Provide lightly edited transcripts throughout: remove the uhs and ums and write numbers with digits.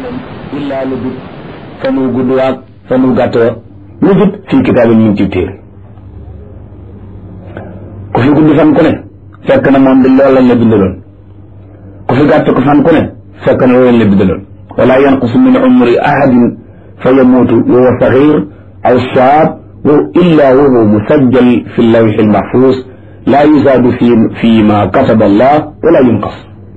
illaa lu dut fa mu gudd waag fa mu gàtt wa lu dut fii kitaabin ñu ngi ci téere ku fi gudd fan ku ne fekk na moom di loolu lañ la bindaloon ku fi gàtt ko fan ku ne fekk na loolu lañ la bindaloon wala yanqusu min umri ahadin fa yamuutu wa huwa saxiir aw shaab illa wa huwa musajjal fi lawxi almaxfuus laa yuzaadu fi ma kataba allah wala yunqas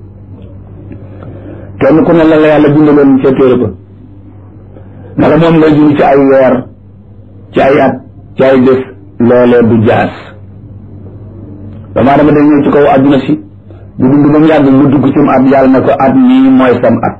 kenn ku ne la la yàlla bindaloon ca téere ba naka moom ngay dund ci ay weer ci ay at ci ay bés loolee du jaas damaa dama day ñëw ci kaw àdduna si bu dund ba mu yàgg mu dugg ci mu at yàlla ne ko at mii mooy sam at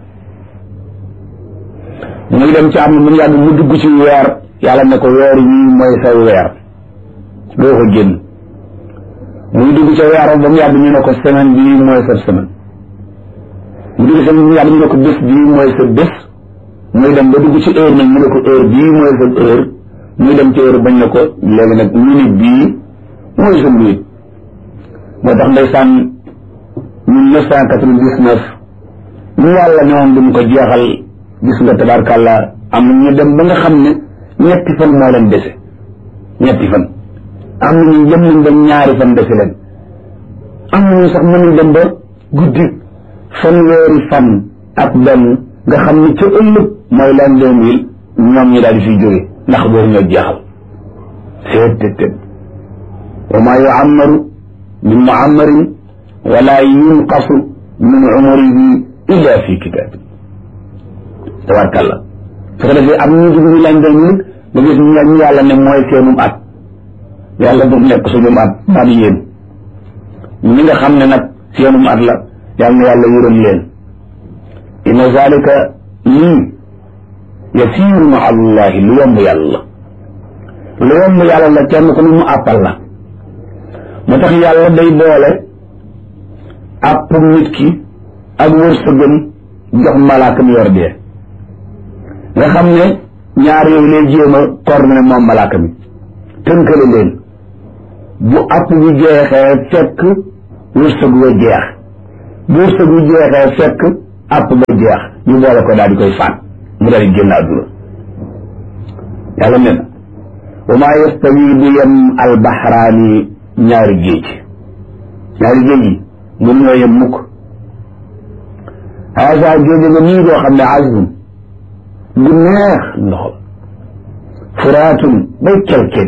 muy dem ci at mi mu yàgg mu dugg ci weer yàlla ne ko weer yii mooy sa weer doo ko génn muy dugg ca weeram ba mu yàgg ñu ne ko semaine bii mooy sa semaine mu dugg sa mu yàgg ñu ne ko bés bii mooy sa bés muy dem ba dugg ci heure nag ñu ne ko heure bii mooy sa heure muy dem ci heure bañ ne ko léegi nag minute bii mooy sa minute moo tax ndeysaan 1999 ñu yàlla ne woon duñ ko jeexal gis nga tabaarkàlla am ñu dem ba nga xam ne ñetti fan moo leen dese ñetti fan am nañu jëm nañ ba ñaari fan dese leen am nañu sax mën nañ dem ba guddi fanweeri fan ak benn nga xam ne ca ëllëg mooy l'an 2000 ñoom ñi daal di fiy jóge ndax boobu ñoo jeexal seet wa maa yu'ammaru min mu'ammarin wala yunqasu min umrihi illa fi kitaabin tabarkàlla su ko defee am ñu dugg ñu l'an 2000 nga gis ñu yàlla ne mooy seenum at yàlla bu nekk suñum at maa di yéen ñi nga xam ne nag seenum at la yàlla na yàlla yërëm leen inna zalika lii yasiiru ma allahi lu yomb yàlla la kenn ku ne mu àppal la moo tax yàlla day boole àpp nit ki ak wërsëgam jox malaaka mi yor dee nga xam ne ñaar yooyu lay jéem a coordonné moom malaaka mi tënkale leen bu àpp bi jeexee fekk wërsëg wa jeex bu wërsëg wi jeexee fekk àpp ba jeex ñu boole ko daal di koy faat mu daal di génn àdduna yàlla nee na wa maa yastawi du yem albaxraani ñaari géej yi mun ñoo yem mukk haasa géej nga nii doo xam ne azbun gu neex ndoxam furaatun bay kelkel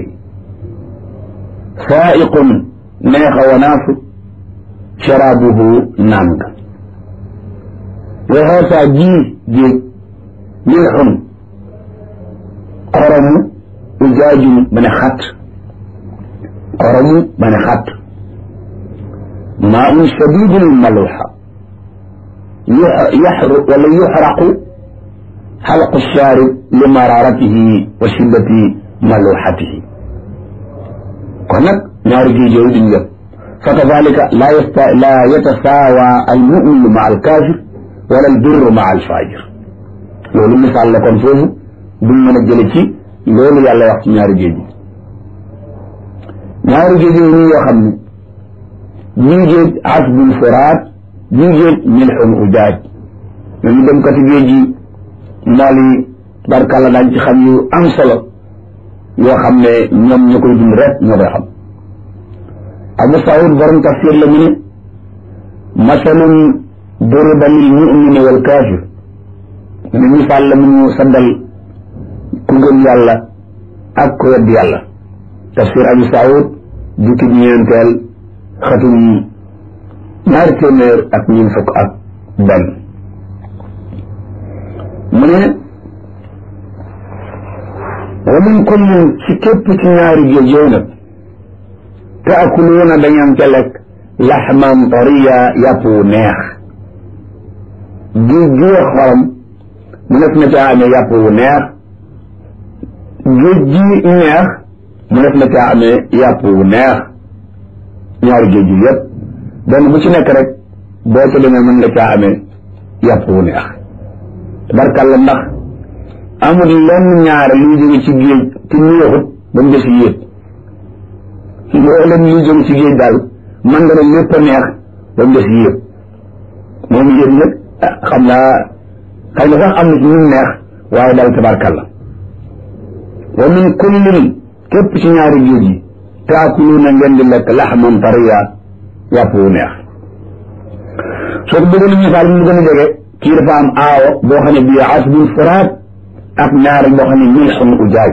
saaiqun neexa wanaasu sharaabuhu naan nga wa haasa géej milxun xoromu ujaajun ba ne xat maa un shadidul maluxa yuxraqu xalqu shaarib li mararatihi wa shiddati maluxatihi kon nag ñaari géej yooyu duñ yëpp fa kadalika laa yatasaawa almuminu ma alkaafir wala albirru ma alfajir loolu misaal la kon foofu duñ mën a jële ci loolu yàlla wax ci ñaari géej yi ñaari géej yooyu yoo xam ne bii géej asbun furaat bii géej milxun ujaaj ñu dem kati géej yi mool yi barkàlla daañ ci xam yu am solo yoo xam ne ñoom ñu koy dund rek ñoo koy xam Abu Saoud borom tafsir la mu ne masalun duriba lil mumini wal kaafir mu ne misaal la mu ñu saddal ku gëm yàlla ak ku wedd yàlla tafsir Abu Saoud jukki ñeenteel xatum 241 mu ne wa min kullin ci képp ci ñaari géej yooyu nag taakuluuna dañam ca lekk laxman tariya yàpp wu neex géej gi xorom mu nekk na caa amee yàpp wu neex géej gi neex mu nekk na caa amee yàpp wu neex ñaari géej yi yëpp benn bu ci nekk rek boo ca demee mën nga caa amee yàpp wu neex tabarkàlla ndax amul lenn ñaare luy jóge ci géej te neexut ba mu des yéet loo leen luy jóge ci géej daal mën nga ne lépp a neex ba mu des yéet moom yéet nag xam naa xëy na sax am na ci ñu neex waaye daal tabarkalla wa min kullin képp ci ñaari géej yi taakuluuna ngeen di lekk laxman tariya yàpp wu neex soo ko bëggoon misaal mu gën a jege kii dafa am aawo boo xam ne bii asbun furaat ak ñaari boo xam ne milxun ujaaj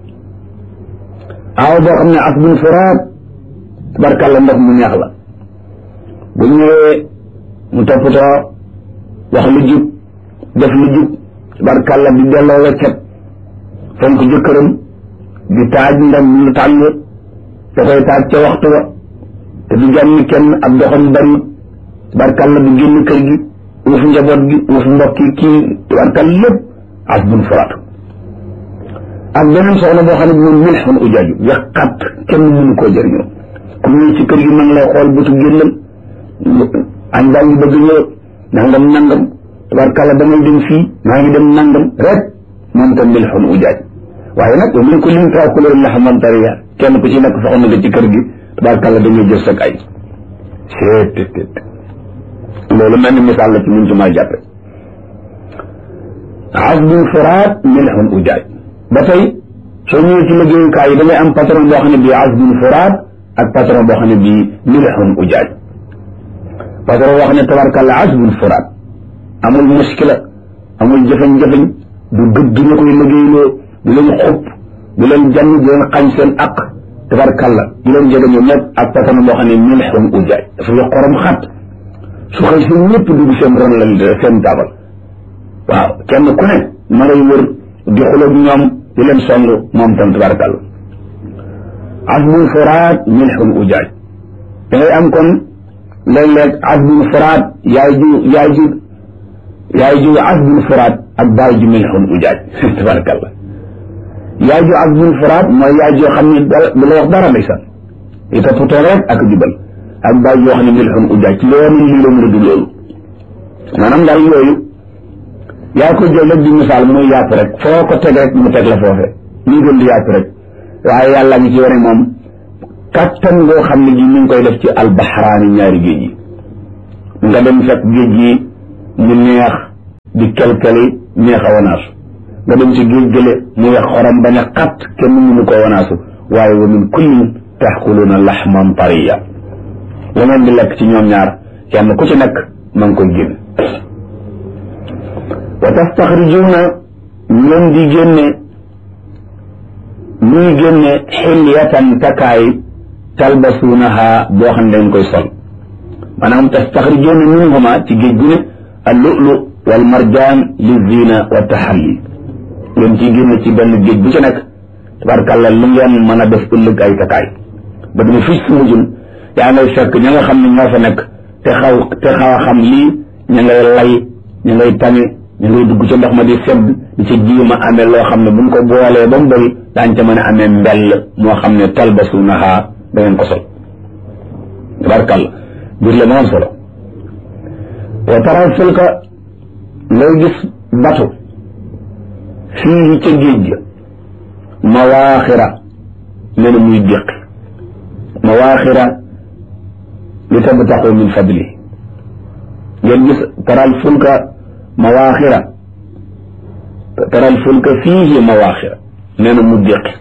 aawo boo xam ne asbun furaat tabarkalla ndox mu neex la bu ñëwee mu toppatoo wax lu jub def lu jub tabarkalla di delloo weccet fonk jëkkëram di taaj ndam lu tàng da koy taaj ca waxtu wa te du jànni kenn ab doxam bari tabarkalla du génn kër gi uuf njaboot gi uuf mbokki kii tabarkalla lépp asbun furaat ak beneen soxna boo xam ne bi moom milxun ujaaju yàqat kenn mënu koo jëriñoo ku ñëw ci kër gi man lay xool bëtu génnam añ baa ngi bëgg ñëw nangam tabarkalla damay dem fii maa ngi dem nangam rek moom tam milxun ujaaj waaye nag wa min kullin taakuluuna laxman tariya kenn ku ci nekk soxna nga ci kër gi tabarkalla dañuy jël sag ay seet loolu mel ni misaal la ci mun ci may jàppe asbun furaat milxun ujaaj ba tey soo ñëwee ci liggéeyukaay yi da ngay am patron boo xam ne bii asbun furaat ak patron boo xam ne bii milxun ujaaj patron boo xam ne tabarkalla asbun furaat amul muskila amul jëfañ-jëfañ du gëdd ñu koy liggéeyloo du leen xupp du leen jànn du leen xañ seen aq tabarkalla du leen jege ñoom ñëpp ak patron boo xam ne milxun ujaaj dafa yo xorom xat su xëy si ñëpp dugg seen ron la seen taabal waaw kenn ku ne ma ngay wër di xuloog ñoom di leen song moom tam tabarkalla asbun furaat milxun ujaaj da ngay am kon léeg-léeg asbun furaat yaay ju asbun furaat ak baay ju milxun ujaaj tabarkalla yaay ju asbun furaat mooy yaay joo xam ne du la wax dara ndeysaan di toppatoo rek ak jubal ak baay joo xam ne milxun ujaaj loo mën lii la mën a du loolu maanaam daal yooyu yaa ko jël rek di misaal muy yàpp rek foo ko teg rek mu teg la foofe muy gën di yàpp rek waaye yàlla ngi ci wane moom kattan ngoo xam ne ji ñu ngi koy def ci albaxraani ñaari géej yi nga dem fekk géej gi mu neex di kelkeli neex a wanaasu nga dem ci géej gële mu wex xorom bañ a xat kenn mënu ko wanaasu waaye wa min kullin taxkuluuna laxman tariya la ngeen di lekk ci ñoom ñaar kenn ku ci nekk ma ngi koy génn wa tastaxrijuuna ngeen di génne muy génne xilyatan takaay talbasuunaha boo xam ne dañ koy sol maanaam tastaxrijuuna minhuma ci géej gu ne al-lu'lu wal marjaan li zina wa taxalli ngeen ciy génne ci benn géej bu ci nekk tabarkàlla lu ngeen mën a def ëllëg ay takaay ba dama fii su mujjun yaa ngay fekk ña nga xam ne ñoo fa nekk te xaw a xam lii ña ngay lay ña ngay tame ña ngay dugg ca ndox ma di sedd di ca jiima amee loo xam ne buñ ko boolee ba mu bëri daañ ca mën a amee mbell moo xam ne talbasuunaha da ngeen ko sol tabarkàlla biir la moom solo wa tara fulka ngay gis batu fii ca géej ga mawaaxira nee na muy déqi mawaaxira li tabtaxu min fadli ngeen gis taral fulka mawaaxira taral fulka fiihi mawaaxira nee na mu déqi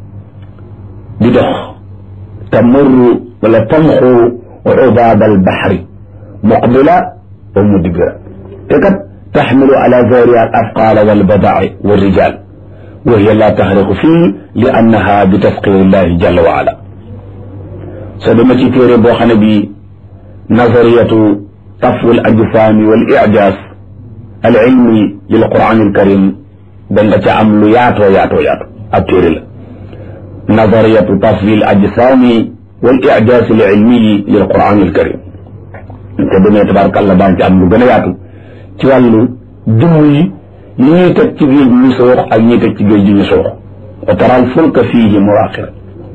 di dox tamurru wala tamxu ubaad albaxri muqbila wa mudbira te kat taxmilu ala zariha al afqaala walbadaa'i walrijal wa hiya la taxriqu fii li annaha bi tasqiri llahi jalla wa ala soo dama ci téere boo xam ne bi nazariyatu tafwi al ajsaami wal ijaaz al ilmi lil quran al karim da nga ca am lu yaatoo ab téere la nazariyatu tafwi al ajsaami wal ijaaz al ilmi lil quran al karim te demee tabaarakallah daan ci am lu gën a yaatu ci wàllu jëmm yi ñuy teg ci géej ñu soox ak ñuy teg ci géej ñu soox wa taral fulka fiihi mawaaxira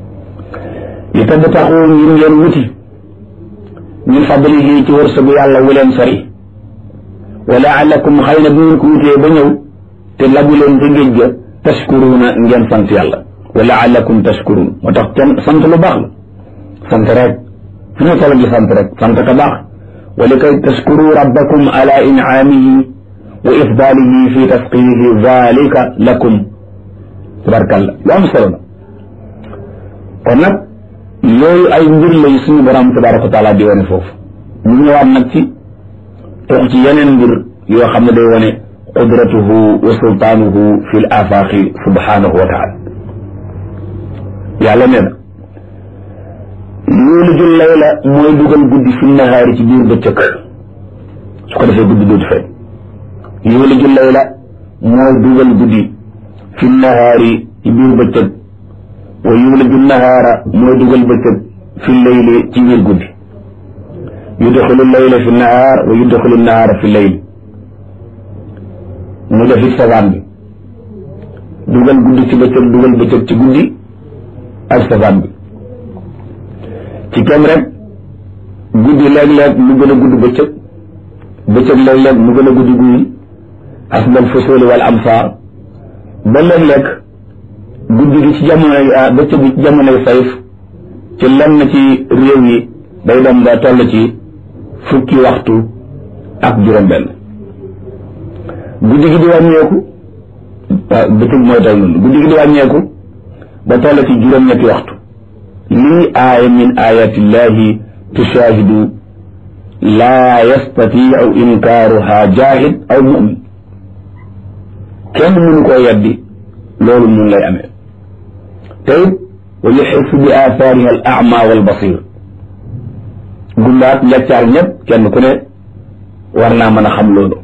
li tabtaxu ngir ngeen wuti min fadlihi ci wërsëgu yàlla wu leen sori wa laalakum xëy na bu ngeen ko wutee ba ñëw te labu leen ca géej ga tashkuruuna ngeen sant yàlla wa laalakum tashkuruun moo tax kenn sant lu baax la sant rek fu ñu toll di sant rek sant ka baax wa likay tashkuru rabbakum ala in'aamihi wa ifdaalihi fi tasqihi zalika lakum tabarkalla lu am solo la kon nag yooyu ay mbir lay suñu borom tabaraka wa taala di wane foofu ñu ñëwaat nag ci tox ci yeneen mbir yoo xam ne day wane qudratuhu wa sultaanuhu fi l afaaqi subhanahu wa taala yàlla nee na yuuliju layla mooy dugal guddi fi nahaari ci biir bëccëg su ko defee guddi dootu fay yuuliju layla mooy dugal guddi fi nahaari ci biir bëccëg wa yuuliju nahaara mooy dugal bëccëg fi layli ci biir guddi yudxilu layla fi nahaar wa yudxilu nahaara fi layli mu def it safaan bi dugal guddi ci bëccëg dugal bëccëg ci guddi ak safaan bi ci kem rek guddi léeg-léeg mu gën a gudd bëccëg bëccëg léeg-léeg mu gën a guddi guddi asbal fusuli wal amsaar ba léeg-léeg guddi gi ci jamonoy bëccëg bi ci jamonoy sayf ci lenn ci réew yi day dem ba toll ci fukki waxtu ak juróom-benn guddi gi di wàññeeku bëccëg mooy toll noonu guddi gi di wàññeeku ba toll ci juróom-ñetti waxtu lii aaya min ayatillahi tushaahidu laa yastatiu inkaaruha jaahid aw mumin kenn mënu koo yeddi loolu mun lay amee te it wa yuxisu bi aathaariha al ama wal basir gumbaat njaccaar ñëpp kenn ku ne war naa mën a xam loolu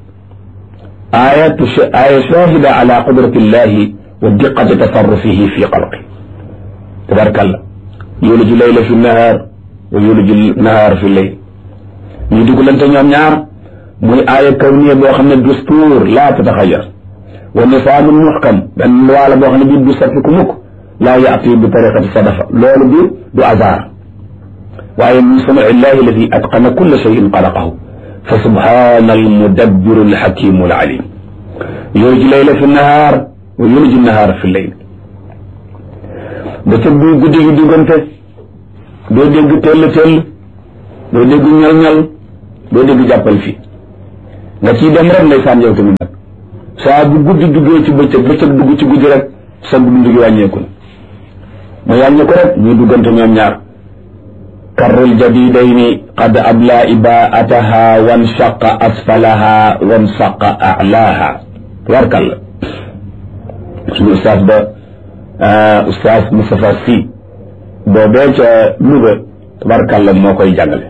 aaya shahida ala qudratillahi wa diqati tasarrufihi fi xalqi tabarakallah yuliju layla fi nahaar wa yuliju nahaar fi layl ñu dugalante ñoom ñaar muy aaya kawniya boo xam ne dustuur laa tataxayar wa nisaamun muxkam benn loi la boo xam ne bii du soppiku mukk laa yaati bi tariqati sadafa loolu du hasard waaye min saniillahi alladi atqana kulla shayin xalaqahu fa subhana almudabbiru alxakimu alalim yuliju layla fi nahaar wa yuliju nahaar fi layl bëccëg bi guddi gi duggante doo dégg tell doo dégg ñal-ñal doo dégg jàppal fii nga ciy dem rek ndeysaan yow tamit nag saa bu guddi duggee ci bëccëg dugg ci guddi rek sa dund gi wàññeeku na mu wàññe ko rek ñuy duggante ñoom ñaar karrul jadidayni qad abla ibaataha wanshaqa asfalaha wansaqa alaaha warkal suñu ustaas ba ustaas Moustapha Sy boobee ca Louga tabarkàlla moo koy jàngale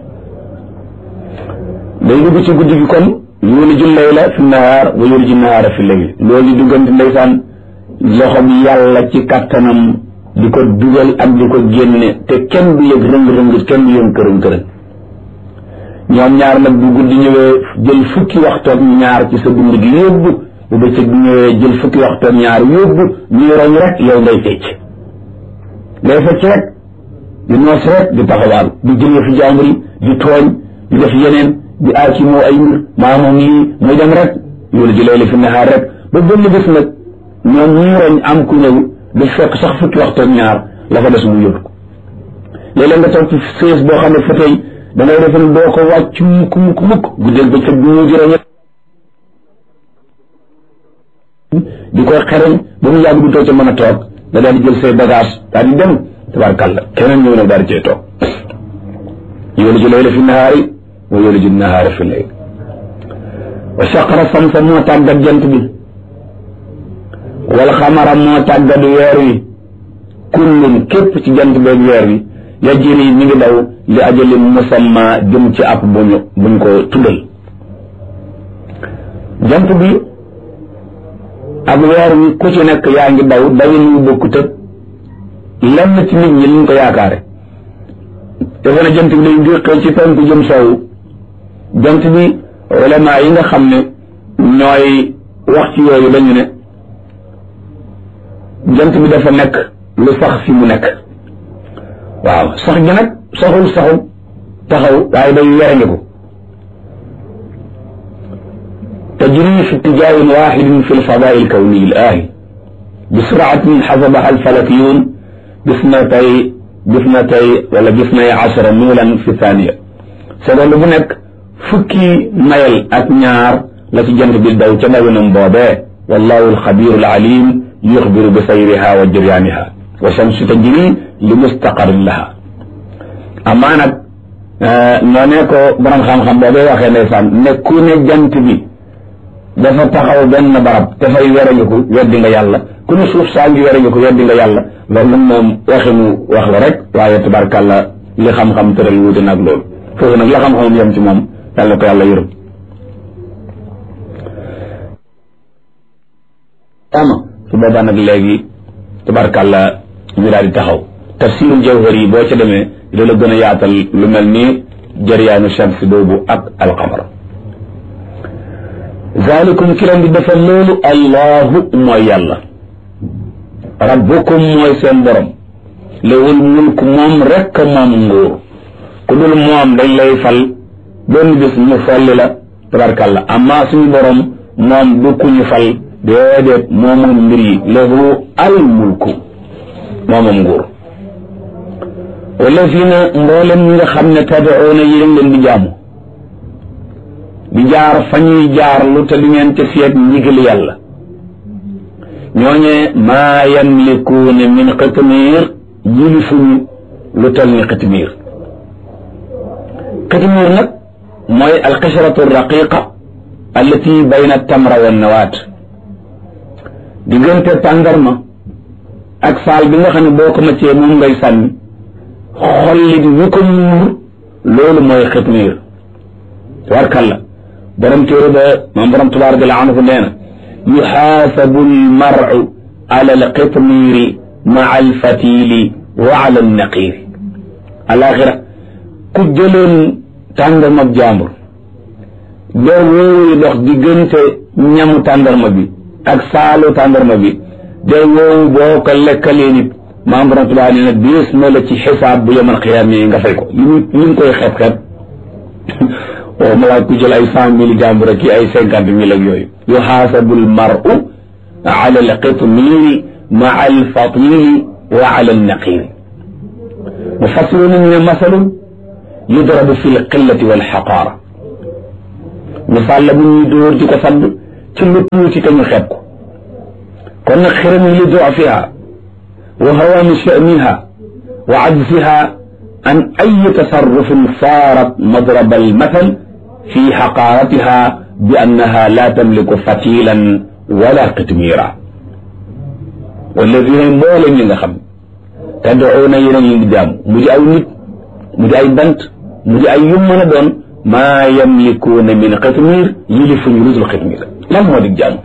day dugg ci guddi gi kon yuliju layla fi nahaar wa yuliju nahaara fi layl loolu duggante ndeysaan loxom yàlla ci kàttanam di ko dugal ak di ko génne te kenn du yëg rëng-rëng kenn du yëg kërën-kërën ñoom ñaar nag bu guddi ñëwee jël fukki waxtoog ñaar ci sa dund gi yóbbu bu bëccëg bi ñëwee jël fukki waxtoog ñaar yóbbu ñuy roñ rek yow ngay fecc rek di noos rek di taxawaal di jëlee fi jàmbur yi di tooñ di def yeneen di aaki moo ay mbir maamoom lii muy dem rek yoolu ji layla fi nahaar rek ba benn bés nag ñoom ñuy roñ am ku ñëw du fekk sax fukki waxtoog ñaar la fa des mu yóbbu ko léeg-léeg nga toog ci sées boo xam ne fa tey da ngay defe ne doo ko wàcc mukk guddeel bëccëg bi ñuy jëroñ di koy xereñ ba mu yàgg du too ca mën a toog nga daal di jël say bagage daal di dem tabarkàlla keneen ñëw nag daal di cee toog yuliju layla fi nahaari wa yuliju nahaara fi layl wa shaqara samsa moo tàggat jant bi wal xamara moo tàggat weer wi kullun képp ci jant beeg weer wi yajri mi ngi daw li ajalin musamma jëm ci ab buñ ko tuddal jant bi ak weer wi ku ci nekk yaa ngi daw dawin wu bokkut ak lenn ci nit ñi liñ ko yaakaare defe na jant bi day géqee ci penku jëm soowu jant bi ulama yi nga xam ne ñooy wax ci yooyu dañu ne jant bi dafa nekk lu sax fi mu nekk waaw sax gi nag saxul taxaw waaye day werandiku tajri fi اتجاه واحد في الفضاء الكوني الآهي بسرعة حسبها الفلكيون باثنتي عشر ميلا في ثانية سبب bu nekk fukki mayel ak ñaar la ci jant bi daw ca ndawinam boobee wallahu alxabiru alalim yuxbiru bi sayriha wa jiryaaniha wa shamsu tajri li mustaqarrin laha amaa nag noonee ko borom xam-xam boobee waxee ndeysaan ne ku ne jant bi dafa taxaw benn barab dafay werangiku weddi nga yàlla ku ne suuf saa ngi werangiku weddi nga yàlla loolu nag moom waxinu wax la rek waaye tabarkàlla li xam-xam tëral wuute nag loolu foofu nag la xam-xamam yem ci moom yàlla ko yàlla yërëm ama su boobaa nag léegi tabarkàlla ñu daal di taxaw tafsirul jawhari boo ca demee dina gën a yaatal lu mel ni jariyaanu shams boobu ak alqamar zalikum ki leen di defal loolu allahu mooy yàlla rabbukum mooy seen borom lewul mulk moom rekk moom nguur ku dul moom dañ lay fal benn bis ñu folli la tabarkàlla amma suñu borom moom du ku ñu fal déedéet moomoom mbir yi lahu al mulku moomoom nguur wallazina mboolem ñi nga xam ne tad'uuna yi leen di jaamu di jaar fa ñuy jaar lu te di ngeen ca seet ndigal yàlla ñooñee maa yamlikuuna min qitmiir yilifuñu lu tal ni qitmiir qitmiir nag mooy alqishratu raqiqa allati bayna tamra wa nawaat diggante tàndarma ak saal bi nga xam ne boo ko maccee moom ngay sànni xollit wi ko muur loolu mooy qitmiir tabarkalla borom téere ba moom borom tabaaraka anhu nee na yuxaasabu almaru ala alqitmiiri maa alfatili wa ala alnaqiiri alaxira ku jëloon tàndarma jàmbur doo woowu dox diggante ñamu tàndarma bi ak saalu tàndarma bi doo woowu boo ko lekkalee nit maam borom tabaaraka nee na diis na la ci xisaab bu yemal xiyaam yi nga fay ko li mu koy xeeb waaw ma laa ku jël ay 100,000 jàmbur ak ay 50,000 ak yooyu yuxaasabu almaru ala alqitmiiri maa alfatili wa ala alnaqiiri mufassiru nañu ne masalun yudrabu fi lqillati walxaqaara misaal la bu ñuy dóor di ko sadd ci lu tuuti te ñu xeeb ko kon nag xiram li du'fiha wa hawaani sha'niha wa ajziha an ay tasarrufin saarat madraba almathal fi xaqaaratiha bi annaha la tamliku fatilan wala qitmiira walladina mbooleem ñi nga xam tad'uuna yéen yi ngi jaam mu di aw nit mu di ay bant mu di ay yum mën a doon maa yamlikuuna min qitmiir yilifuñu lu dul qitmiir lan moo di jaam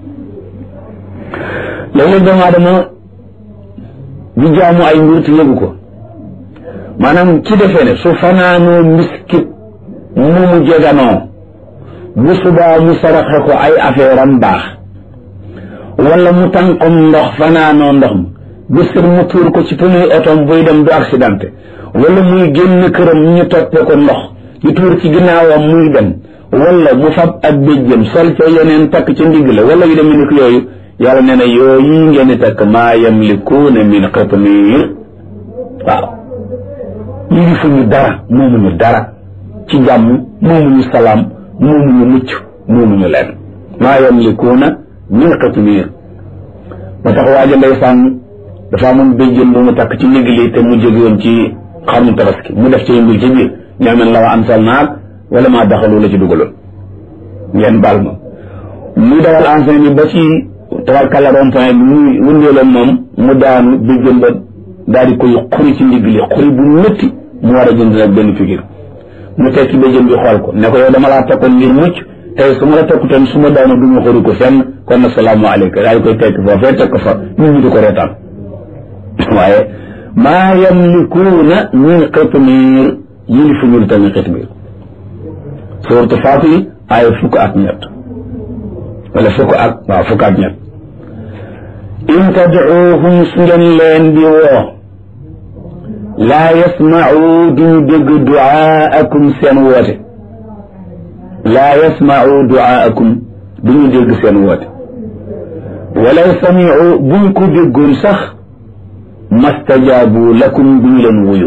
léeg-léeg doomu aadama di jaamu ay mbir te yëgu ko maanaam ci defee ne su fanaanoo miskit mu jeganoo bu subaa mu saraxe ko ay affaire am baax wala mu tànqom ndox fanaanoo ndox ma béskat mu tuur ko ci pneu otom buy dem du accidenté wala muy génn këram ñu toppe ko ndox ñu tuur ci ginnaawam muy dem wala mu fab ak béjjëm sol ca yeneen takk ca ndigg la wala yu demee ni ko yooyu yàlla nee na yooyu ngeen di takk maa yamlikuuna min qitmiir waaw yilifuñu dara moomuñu dara ci jàmm moomuñu salaam moomuñu mucc moomuñu leen maa yamlikuuna min qitmiir moo tax waaja ndeysaan dafa amoon béjjën bu mu takk ci ndigg li te mu jóge woon ci xarum tabaski mu def ci mbir ci biir ñaamen la wa ansal naag wala maa daxalu la ci dugaloon ngeen baal ma muy dawal enseigne bi ba ci tabarkàlla rond-point bi muy wëndeeloon moom mu daanu béjjën ba daal di koy xuri ci ndigg li xuri bu métti mu war a jënd nag benn figure mu tekki béjjën bi xool ko ne ko yow dama laa takkoon ngir mucc tey su ma la takkutoon su ma daanu du ma xuri ko fenn kon nag salaamu aleyka daal di koy tekki foofee teg ko fa nit ñi di ko reetaan waaye maa yamlikuuna min qitmiir yilifuñu lu tamit qitmiir suuratu Faatir aaya fukk ak ñett wala fukk ak ñett in tad'uuhum su ngeen leen di woo laa yasma'u duñu dégg du'aakum seen woote laa yasma'u du'aakum duñu dégg seen woote walaw sami'u buñ ko déggoon sax mastajaabu lakum duñu leen wuyu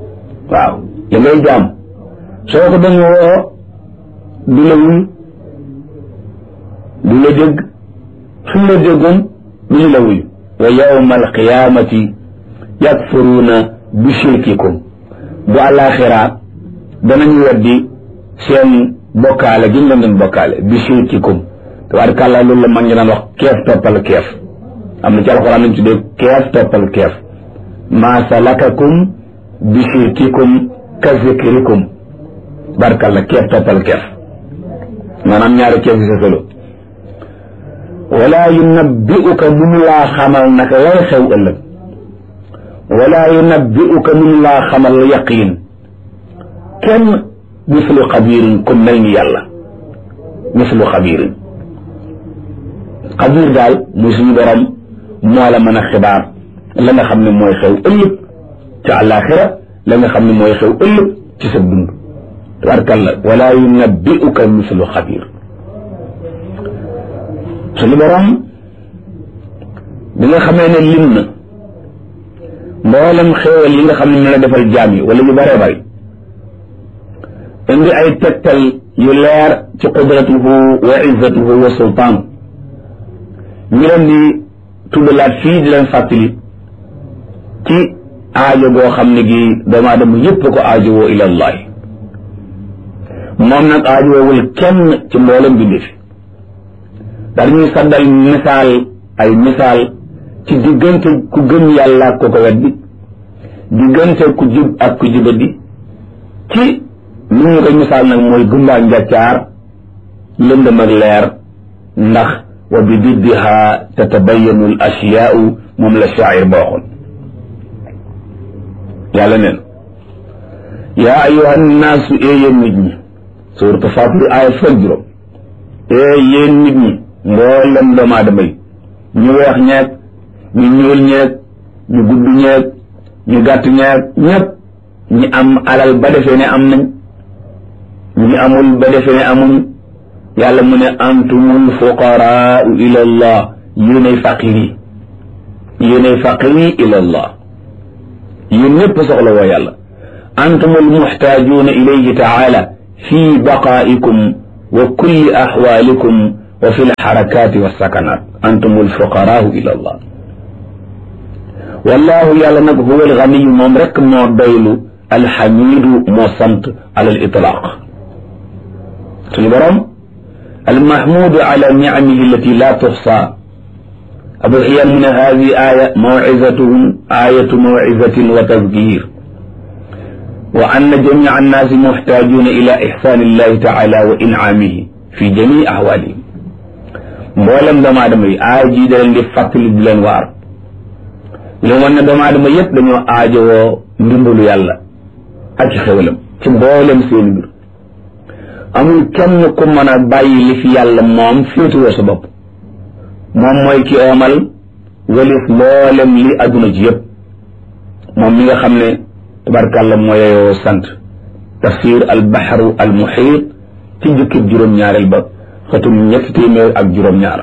waaw li ngay jaam soo ko dañu woo du la wuyu du la dégg suñ la déggoon du ñu la wuyu wa yawma alqiyamati yakfuruuna bi shirkikum bu àllaaxira danañu weddi seen bokkaale gi ñu leen doon bokkaale bi shirkikum tabaarkàlla loolu la mag ñi daan wax keef toppal keef am na ci alxuraan nañ tuddee keef toppal keef maa salakakum bi shirkikum ka zikrikum barkàlla keef toppal keef maanaam ñaari keef yi sa solo wala yunabbi'uka mun laa xamal naka lay xew ëllëg wala yunabbi'uka mun laa xamal yaqiin kenn mislu xabiirin ku mel ni yàlla mislu xabiirin xabiir daal muy suñu borom moo la mën a xibaar la nga xam ne mooy xew ëllëg ci àllaaxira la nga xam ne mooy xew ëllëg ci sa dund tabarkalla wala yunabbi'uka mislu xabiir suñu borom bi nga xamee ne lim na mboolem xéewal yi nga xam ne ñu la defal jaam yi wala yu bëree bëri indi ay tegtal yu leer ci qudratuhu wa izzatuhu wa sultaan ñu leen di tuddalaat fii di leen fàttali ci aajo boo xam ne gi doomu aadama yëpp ko aajowoo ila allahi moom nag aajowoowul kenn ci mboolem bindi fi daal ñuy saddal misaal ay misaal ci diggante ku gëm yàlla ak ko ko weddi diggante ku jub ak ku jubadi ci li ñu koy misaal nag mooy gumbaak njaccaar lëndëm ak leer ndax wa bi diddiha tatabayanu al asyaau moom la shaa'ir ba waxoon yàlla neen yaa ayyuha nnaasu yéen nit ñi suuratu Faatir aaya fukk juróom yéen nit ñi mboolem doomu aadama yi ñu weex ñeeg ñu ñuul ñeeg ñu gudd ñeeg ñu gàtt ñeeg ñëpp ñi am alal ba defee ne am nañ ñi amul ba defee ne amuñ yàlla mu ne antumul fuqaraau ila allah yéenay faqiri ila allah yéen ñëpp soxla woo yàlla antumul muxtaajuuna ilayhi taala fi baqaa'ikum wa kulli axwaalikum wa fi lxarakaati walsakanaat antumul fuqaraau ila allah wallahu yàlla nag huwa alganiyu moom rek moo doylu alxamidu moo sant ala al itlaaq suñu borom almahmudu ala nicamihi allati la tuxsa abu xiyan mu ne hadi aya mawcizatuhum ayatu mawcizatin wa tadkir wa anna jamica annaasi muxtaajuuna ila ixsaani illahi taala wa incaamihi fi jamii axwaalihim mboolem doomu aadama yi aaya jii da leen di fàttali di leen waar li wan ne doomu aadama yëpp dañoo aajowoo ndimbalu yàlla ak ci xewalam ci mboolem seen mbir amul kenn ku mën a bàyyi li fi yàlla moom féetuwoo sa bopp moom mooy ki oomal walif mboolem li adduna ji yëpp moom mi nga xam ne tabarkàlla mooyoo sant tafsir al baxru al muxiit ci jukkib juróom-ñaareel ba xatum ñetti téeméer ak juróom-ñaar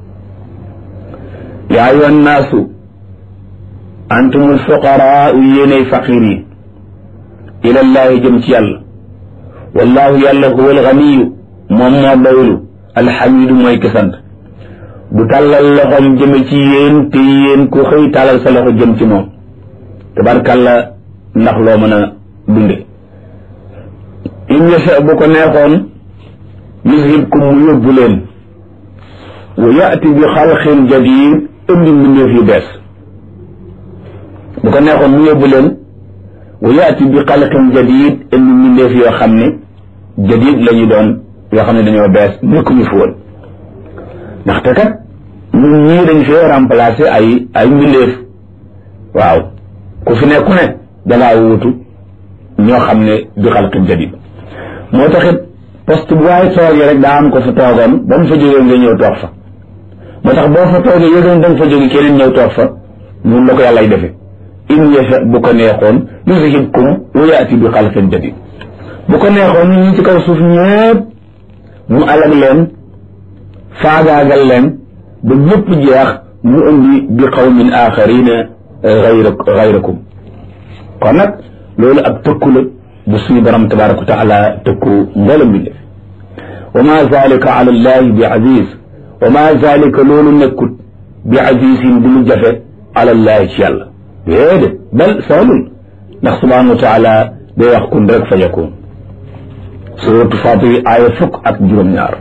yaa ayyuhan naasu antumul fuqaraa yéenay faqir yi ilallahi jëm ci yàlla wallahu yàlla huwa alganiyu moom moo doylu alxamidu mooy ki sant du tàllal loxoom jëme ci yéen te yéen ku xëy tàllal sa loxo jëm ci moom tabarkàlla ndax loo mën a dunde in yasha bu ko neexoon yuzhibkum mu yóbbu leen wa yaati bi xalqin jadid indi mbindeef yu bees bu ko neexoon mu yóbbu leen wa yaati bi xalqin jadid indi mbindeef yoo xam ne jadid la ñu doon yoo xam ne dañoo bees nekkuñu fi woon ndaxte kat ñun ñii dañ fee remplacer ay mbindeef waaw ku fi nekku ne dalaa wuutu ñoo xam ne bi xalqin jadid moo taxit poste bu waay toogee rek daa am ko fa toogoon ba mu fa jógee nga ñëw toog fa moo tax boo fa toogee yëgoon da nga fa jóge keneen ñëw toog fa ñun la ko yàllay defe in yasha bu ko neexoon yuzhibkum wa yaati bi xalqin jadid bu ko neexoon ñu ñi ci kaw suuf ñëpp mu alag leen faagaagal leen ba ñëpp jeex mu indi bi qawmin axarina gayrakum kon nag loolu ab tëkku la bu suñu borom tabaraka wa taala tëkku mboolem bi def wa ma zalika ala allahi bi aziz wa ma zalika loolu nekkut bi azizin di lu jafe alallahi ci yàlla déedéet bal saalul ndax subhanahu wa taala day wax kun rek fa yakun suratu Fatir aaya 12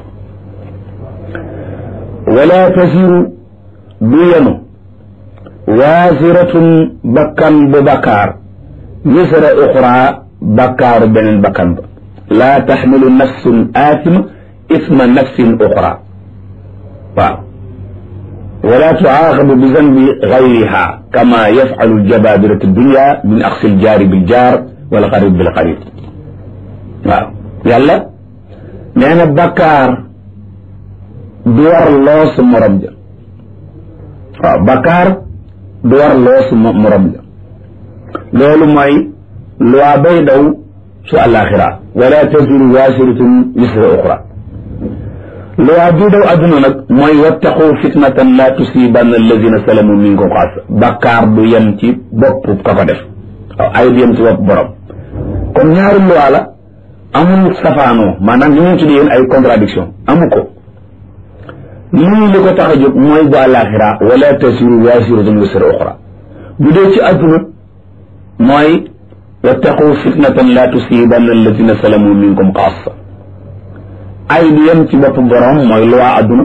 wala tasiru du yenu waasiratun bakkan bu bakkaar wisra uxra bakkaaru beneen bakkan ba laa taxmilu nafsun aatima isma nafsin uxra waaw wala tuaaxabu bi zanbi gayriha kama yafalu ljababiratu dunya min axsi ljaari biljaar wal xarib bilxarib waaw yàlla nee na bakkaar du war loosu morom ja waaw bakkaar du war loosu morom ja loolu mooy loi bay daw su àllaaxira wala taziru waasiratun wisra uxra loi bi daw adduna nag mooy wattaqu fitnatan la tusibanna alladina salamu minkum xaasa bakkaar du yem ci bopp ka ko def waaw ay du yem ci bopp borom kon ñaari loi la amul safaanoo maanaam ñu ngi tuddee yéen ay contradiction amu ko lii li ko tax a jóg mooy bu àllaaxira wala tasiru waasiratun wisra uxra bu dee ci adduna mooy wattaqu fitnatan la tusibanna alladina salamu minkum xaasa ay du yem ci bopp borom mooy lu waa adduna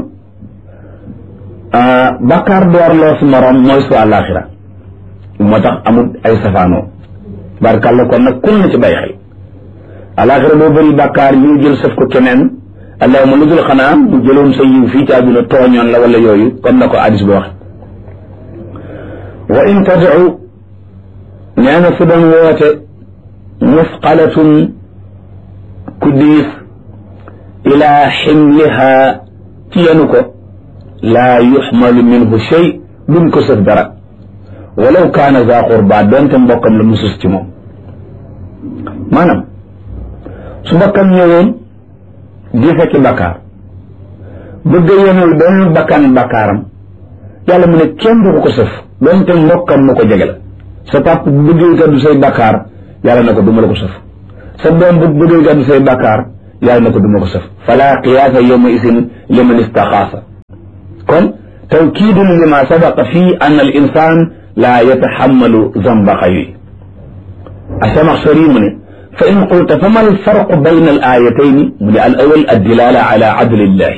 bakkaar du war loo su morom mooy su àllaaxira moo tax amul ay safaanoo barkàlla kon nag kun na ci bàyyi xel àllaaxira boo bëri bakkaar ñu jël sëf ko keneen allahuma lu dul xanaa mu jëloon sa yiw fii ci àdduna tooñoon la wala yooyu comme na ko hadis bi wax wa in tad'u nee na su doon woote musqalatun ku diis ilaa ximliha ci yenu ko laa yuxmalu minhu shay duñ ko sëf dara walaw kaana za qurba doonte mbokkam la mu sus ci moom maanaam su mbokkam ñëwoon di fekki bakkaar bëgg yenul benn bakkan bakkaaram yàlla mu ne kenn du ko sëf doonte mbokkam mu ko jege la sa pap bu bëggee gàddu say bakkaar yàlla na ko duma la ko sëf sa doom bu bëggee gàddu say bakkaar yàlla na ko duma ko sëf fala qiyaasa yawma isin liman istaxaasa kon tawkiidun lima sabaqa fii an al insan laa yataxammalu zamba xayri Asamaxshari mu ne fa in qulta fama al farqu bayna al aayatayni mu ne al awal addilala ala adlillahi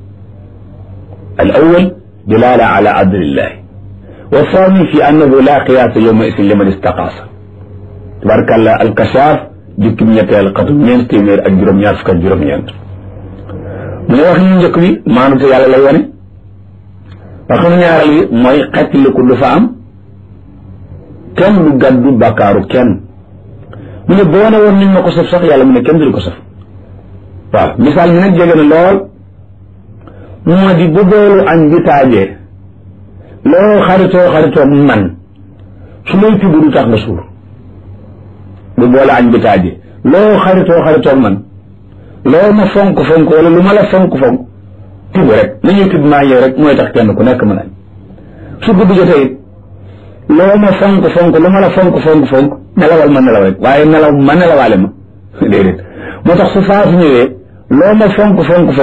al awal dilala ala adlillahi wa thani fi annahu la qiyaasa yawma isin liman istaxaasa tabaarakallah al kashaaf jukkim ñetteel xatum ñeent téeméer ak juróom-ñaar fukk ak juróom-ñeent mu ne wax ñu njëkk bi maanu te yàlla lay wane waxam ñaareel bi mooy xettiliku du fa am kenn du gàddu bàkkaaru kenn mu ne boo ne woon niñ ma ko saf sax yàlla mu ne kenn du ko saf waaw misaal mi nag jege na lool moo di bu boolu añ bi taajee loo xaritoo man su lay tibb du tax nga suur bu boole añ bi taaje loo xaritoo man loo ma fonk wala lu ma la fonk tibb rek nañuy tibb maa yow rek mooy tax kenn ku nekk mën añ su guddi jotee it loo ma fonk lu ma la fonk nelawal ma nelaw rek waaye nelaw ma nelawaale ma déedéet moo tax su faatu ñëwee loo ma fonk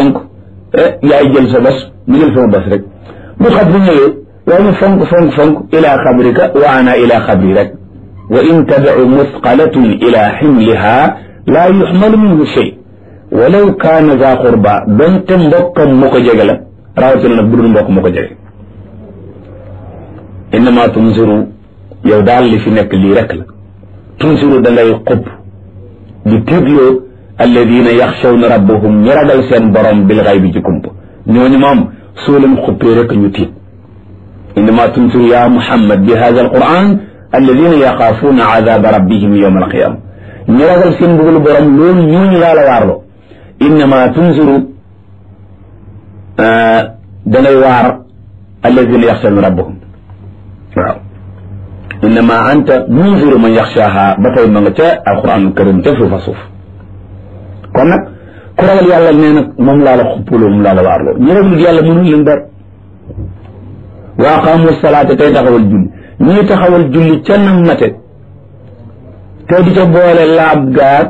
yaay jël sa bos mu jël sama bos rek bu xat bu ñëwee loo ma fonk ila xabrika wa ana ila xabri rek wa in tad'u musqalatun ila ximliha laa yuxmalu minhu shay walaw kaana za qurba donte mbokkam mu ko jege la rawatina nag bu dul mbokk mu ko jege innama tunziru yow daal li fi nekk lii rek la tunziru da ngay xupp di tiitloo alladina yaxshawna rabbahum ñu ragal seen borom bil xaybi ci kump ñooñu moom soo leen xuppee rek ñu tiit innama tunziru ya muhammad bi hada alquran alladina yaxaafuuna adaba rabbihim yowma alqiyama ñu ragal seen mbugalu borom loolu ñooñu laa la waarloo innama tunziru dangay waar alladina yaxshawna rabbahum waaw innama anta munziru man yaxshaaha ba tey ma nga ca alquran karim ca suufa suuf kon nag ku ragal yàlla nee nag moom laa la xuppaloo moom laa la waarloo ñu ragal yàlla mënul leen dara wa aqaamu salaata tey taxawal julli ñii taxawal julli ca nam mate te di ca boole laab gaag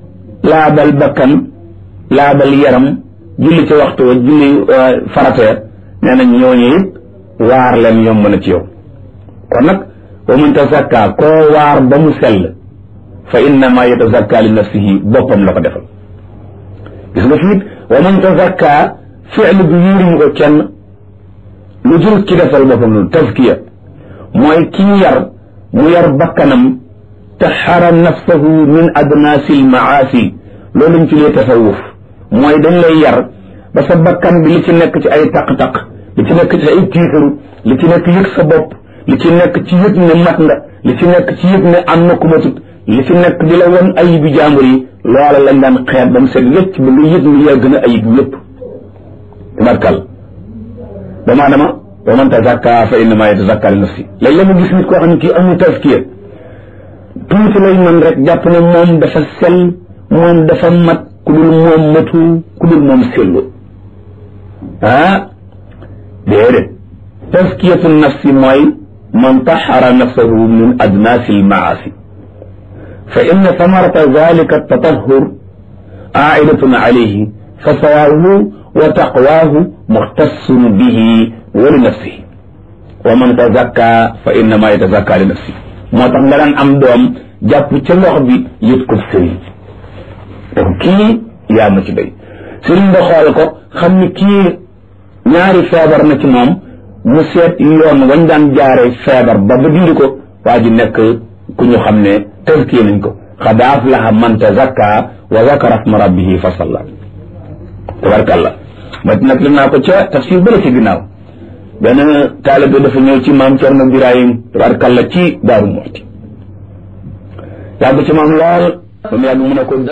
laabal bakkan laabal yaram julli ca waxtu wa julli farata nee na ñooñu it waar leen yomb na ci yow kon nag wa man tazakka koo waar ba mu sell fa innama yatazakka li nafsihi boppam la ko defal gis nga fiit wa man tazakka fi'lu bi yuriñu ko kenn lu dul ki defal boppam loolu tazkiya mooy ki yar mu yar bakkanam taxara nafsahu min adnasil maasi loolu lañ ci lee tasawuf mooy dañ lay yar ba sa bakkan bi li ci nekk ci ay taq-taq li ci nekk ci ay tiitaru li ci nekk yëg sa bopp li ci nekk ci yëg ne mat nga li ci nekk ci yëg ne am na ku matut li ci nekk di la won ayib bi jàmbur yi loola lañ daan xeet ba mu set wécc ba nga yëg ni yaa gën a ayib yépp tabarkal dama adama wa man tazakka fa innama yatazakka li nafsi léegi la mu gis nit koo xam ne kii amul tazkiya tuuti lay mën rek jàpp ne moom dafa sell moom dafa mat ku dul moom matu ku dul moom sellu déedéet tazkiyatu nafsi mooy man taxara nafsahu min adnaasi almaasi fa inna samarata dalika tatahur aidatun alayhi fa sawaahu wa taqwaahu muxtassun bihi wa li nafsihi wa man tazakka fa innama yatazakka li nafsi moo tax nga daan am doom jàpp ca lox bi yët ko sëriñ donc kii yaa ma ci béy sëriñ ba xool ko xam ni kii ñaari feebar na ci moom mu seet yoon wañ daan jaare feebar ba dindi ko waa ji nekk ku ñu xam ne tazkiya nañ ko qad aflaha man tazakka wa zakara isma rabbihi fa salla tabarkallah ma nag li naa ko ca tafsir bële ci ginnaaw benn taalibe dafa ñëw ci maam Cerno Birahim tabarkallah ci Daaru Muxti yàgg ci maam lool ba mu yàgg mu ne ko